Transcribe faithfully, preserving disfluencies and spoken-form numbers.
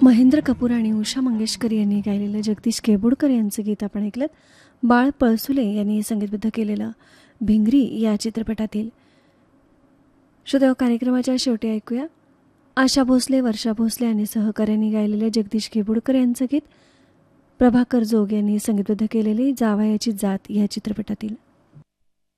महेंद्र कपूर आणि उषा मंगेशकर यांनी गायलेलं जगदीश केबुडकर यांचं गीत आपण ऐकलं. बाळ पळसुले यांनी संगीतबद्ध केलेलं भिंगरी या चित्रपटातील. श्रोत्याहो, कार्यक्रमाच्या शेवटी ऐकूया आशा भोसले, वर्षा भोसले आणि सहकाऱ्यांनी गायलेले जगदीश केबुडकर यांचं गीत. प्रभाकर जोग यांनी संगीतबद्ध केलेले जावयाची जात या चित्रपटातील.